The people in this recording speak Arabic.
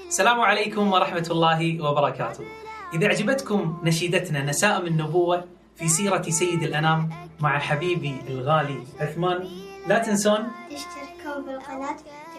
السلام عليكم ورحمة الله وبركاته. إذا عجبتكم نشيدتنا نسائم النبوة في سيرة سيد الأنام مع حبيبي الغالي عثمان، لا تنسون تشتركوا بالقناة